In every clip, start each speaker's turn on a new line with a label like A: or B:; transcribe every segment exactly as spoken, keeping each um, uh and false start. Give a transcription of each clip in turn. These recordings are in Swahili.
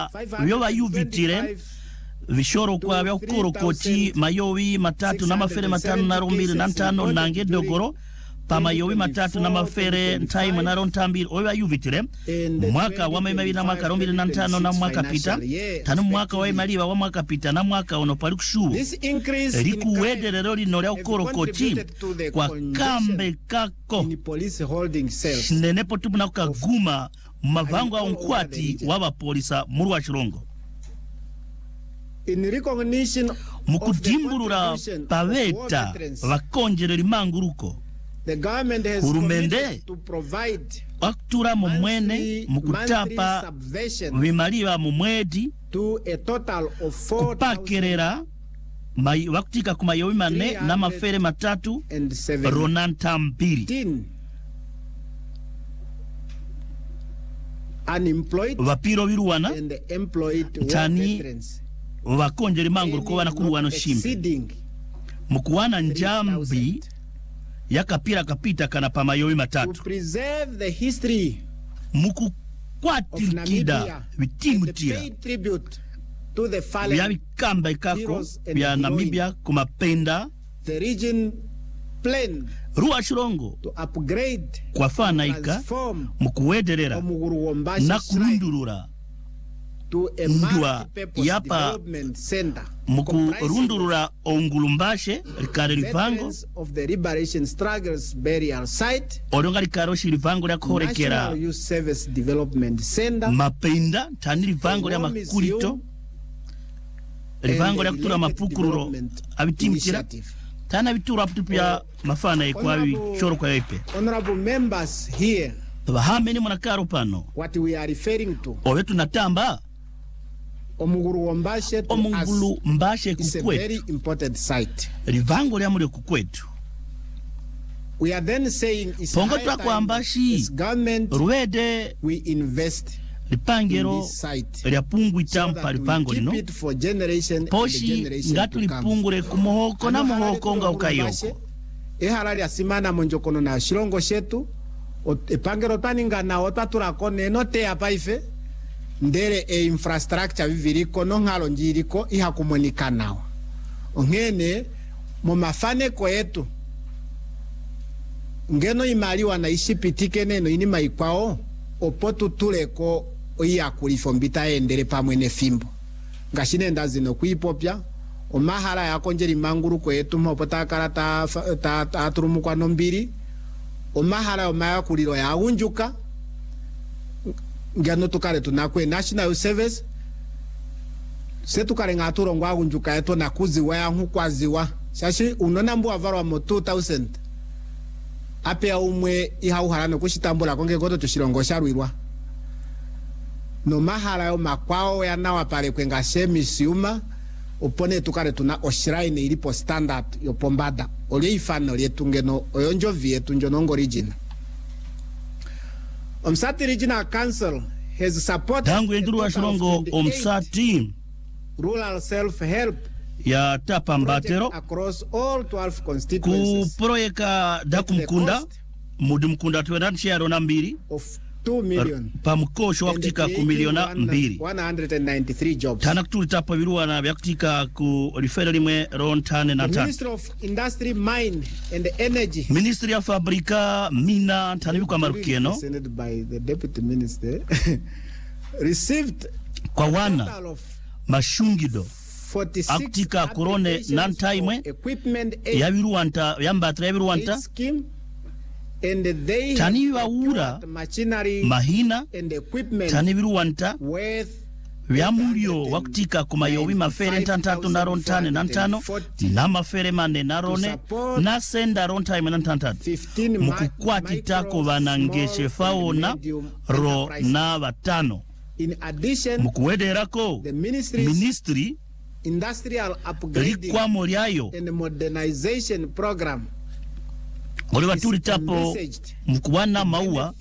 A: vyo bayuvitire vishoro kwa vya ukorokoti mayowi matatu na mafere matano na rombiri na ntano nange dogoro pa mayowi matatu na mafere ntaimwe na rontambiri oyo bayuvitire mwaka wa maimabiri na mwaka rombiri na ntano na mwaka pita tanu mwaka wa imaliwa wa mwaka pita na mwaka ono pali kushubu likuwederero lino lya ukorokoti kwa kambe kako nenepo tubuna kukaguma mavangu wa unkwati waba polisa muru wa Chirongo
B: in recognition
A: mukudimburura paveta vakonjere limanguruko
B: the government has
A: urumende
B: to provide
A: waktura mumwene mukutapa vimaliwa mumwedi
B: to a total of four
A: kupakerera mai wakutika kumayowi mane na mafere matatu ronantambiri
B: unemployed
A: vapiro viruwana
B: and employed
A: tani vakonjere limanguruko wana kuruwano shimbi mukuwana njambi yakapira kapita kana pamayowi matatu
B: to preserve the history
A: muku kwatirikida vitimutira
B: to the fallen
A: vya vikamba ikako vya Namibia kumapenda
B: the region plan
A: Ruwa Chirongo
B: to upgrade
A: kwa fanaika mukuwederera na kurundurura
B: to a multi-purpose development center
A: mukurundurura ongulumbashe likare livango
B: of the liberation struggles burial site
A: olonga likaroshi livango lya korekera
B: National Youth Service Development Center
A: mapenda tani livango lya makulito livango lya kutura mapukururo abitimikira tana bitura aputupya mafana ikwabi choro kwa yepe.
B: Honorable members here,
A: bahame ni mwanakaro pano
B: what we are referring to
A: owetu natamba
B: Omuguru Wombashe to
A: Omuguru Mbashe
B: is a very important site.
A: Livango lya mule kukwetu
B: we are then saying is
A: pongo twa kwa Mbashi
B: government
A: ruwede
B: we invest
A: lipangero lya pungu itampa lipango lino poshi ngatu lipungure kumuhoko na muhoko nga ukayoko
B: ehalali asimana monjokono na Chirongo shetu epangero taninga na otatura kone no te apaife ndere e infrastructure viviriko no ngalo njiriko iha kumunika nao ngene mu mafaneko yetu ngeno imaliwa na ishipitike neno ini maikwao opotu tuleko oya kulifombita endere pamwe ne fimbo ngashine ndazino kuipopya omahala yakonjeri manguru kwetu mopota karata ta aturumu kwa nombiri omahala omaya kuliro ya unjuka ngano tukare tunakwe National Service setu kare ngaturo ngwa unjuka eto na kuziwa ya nkwaziwa shashi unona mbu avarwa mo two thousand apea umwe ihauharano kushitambula konge goto Chirongo sharwirwa no mahala yo makwao ya nawa pale kwenga shemi siuma opone tukare tuna oshrine ilipo standard yo pombada ole ifano letu ngeno oyonjo vietu njonongo region Omsati Regional Council has supported
A: tangu enduru wa Chirongo Omsati
B: rural self-help
A: ya tapa mbatero
B: across all twelve constituencies
A: ku proyeka dakumkunda mudumkunda tuwedan shiaro na mbiri
B: of two million
A: pamukosho wakutika ku miliona mbiri
B: one hundred ninety-three jobs
A: tana kutuli tapa viruwa na vyakutika ku rifere limwe rontane na tani
B: Ministry of Industry, Mine and Energy
A: Ministry ya Fabrika Mina tani kwa marukeno
B: presented by the Deputy Minister received
A: kwa wana mashungido akutika korone nantaimwe ya viruwanta ya mbatra ya viruwanta
B: and they
A: tani waura mahina tani viruwanta vya mulio wakutika kumayowi mafere ntantatu na rontane na ntano na mafere mane na rone na senda rontaime na ntantatu mukukwati tako vanangeshe faona ro na vatano
B: in addition
A: mukuwederako
B: the
A: ministry
B: industrial upgrading and modernization program
A: oli waturi tapo mkuwana maua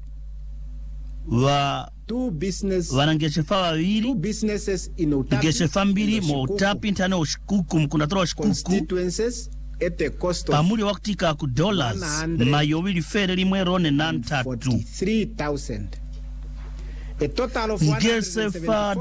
A: wa
B: two business
A: wanangeshefa wawili
B: two businesses in Utapi
A: ngeshefa mbili mo Utapi ntane oshikuku mkunatoro oshikuku
B: constituencies at a cost of
A: pamuli wakutika ku dollars mayowili fere limwe rone nantatu
B: forty-three thousand a total of
A: ngeshefa